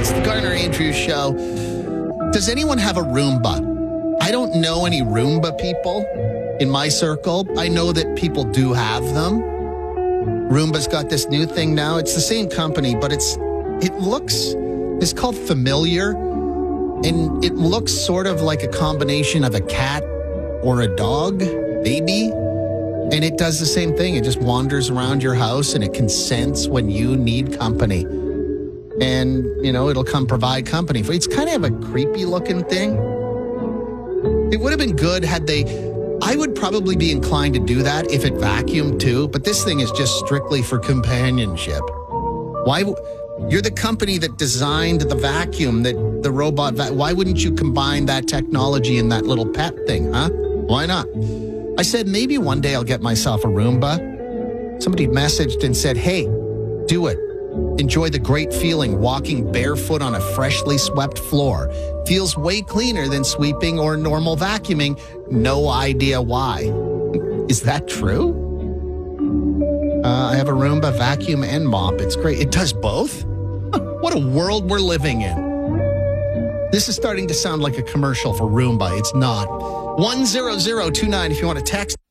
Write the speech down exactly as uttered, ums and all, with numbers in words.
It's the Garner Andrews Show. Does anyone have a Roomba? I don't know any Roomba people in my circle. I know that people do have them. Roomba's got this new thing now. It's the same company, but it's it looks, it's called Familiar, and it looks sort of like a combination of a cat or a dog, maybe. And it does the same thing. It just wanders around your house and it can sense when you need company. And, you know, it'll come provide company. It's kind of a creepy looking thing. It would have been good had they, I would probably be inclined to do that if it vacuumed too, but this thing is just strictly for companionship. Why, you're the company that designed the vacuum, that the robot, va- why wouldn't you combine that technology in that little pet thing, huh? Why not? I said, maybe one day I'll get myself a Roomba. Somebody messaged and said, hey, do it. Enjoy the great feeling walking barefoot on a freshly swept floor. Feels way cleaner than sweeping or normal vacuuming. No idea why. Is that true? Uh, I have a Roomba vacuum and mop. It's great. It does both? What a world we're living in. This is starting to sound like a commercial for Roomba. It's not. one zero zero two nine if you want to text.